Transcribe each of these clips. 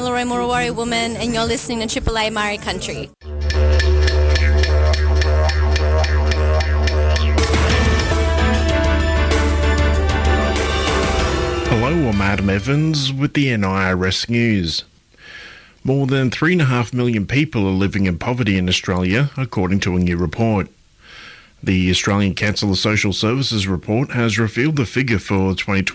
Leroy Morawari woman, and you're listening to Triple A Murray Country. Hello, I'm Adam Evans with the NIRS News. More than 3.5 million people are living in poverty in Australia, according to a new report. The Australian Council of Social Services report has revealed the figure for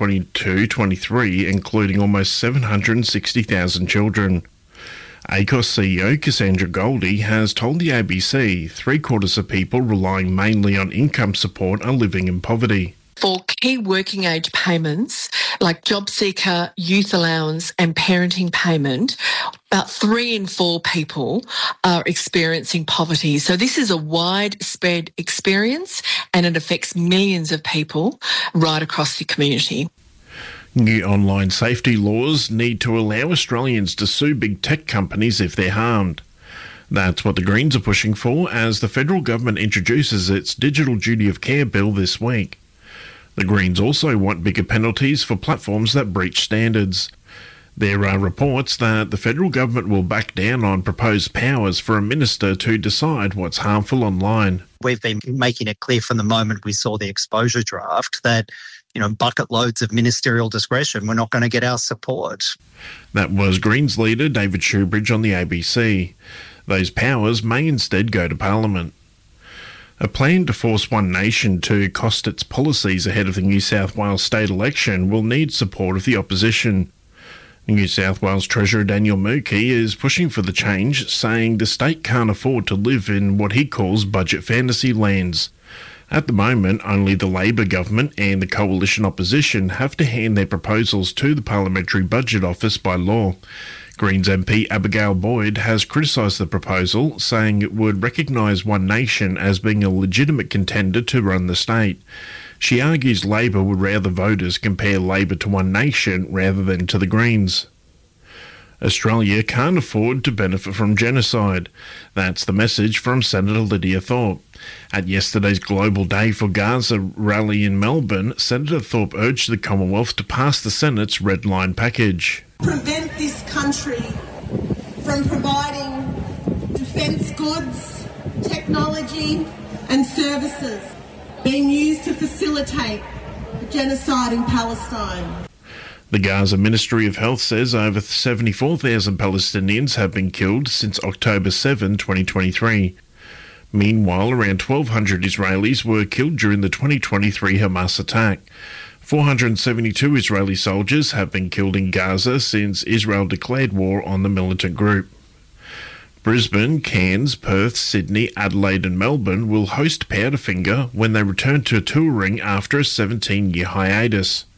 2022-23, including almost 760,000 children. ACOS CEO Cassandra Goldie has told the ABC 3/4 of people relying mainly on income support are living in poverty. For key working age payments like job seeker, youth allowance and parenting payment, about 3 in 4 people are experiencing poverty. So this is a widespread experience and it affects millions of people right across the community. New online safety laws need to allow Australians to sue big tech companies if they're harmed. That's what the Greens are pushing for as the federal government introduces its Digital Duty of Care bill this week. The Greens also want bigger penalties for platforms that breach standards. There are reports that the federal government will back down on proposed powers for a minister to decide what's harmful online. We've been making it clear from the moment we saw the exposure draft that, bucket loads of ministerial discretion, we're not going to get our support. That was Greens leader David Shoebridge on the ABC. Those powers may instead go to Parliament. A plan to force One Nation to cost its policies ahead of the New South Wales state election will need support of the opposition. New South Wales Treasurer Daniel Mookhey is pushing for the change, saying the state can't afford to live in what he calls budget fantasy lands. At the moment, only the Labor government and the coalition opposition have to hand their proposals to the Parliamentary Budget Office by law. Greens MP Abigail Boyd has criticised the proposal, saying it would recognise One Nation as being a legitimate contender to run the state. She argues Labor would rather voters compare Labor to One Nation rather than to the Greens. Australia can't afford to benefit from genocide. That's the message from Senator Lydia Thorpe. At yesterday's Global Day for Gaza rally in Melbourne, Senator Thorpe urged the Commonwealth to pass the Senate's Red Line package. Prevent this country from providing defence goods, technology and services being used to facilitate the genocide in Palestine. The Gaza Ministry of Health says over 74,000 Palestinians have been killed since October 7, 2023. Meanwhile, around 1,200 Israelis were killed during the 2023 Hamas attack. 472 Israeli soldiers have been killed in Gaza since Israel declared war on the militant group. Brisbane, Cairns, Perth, Sydney, Adelaide and Melbourne will host Powderfinger when they return to touring after a 17-year hiatus.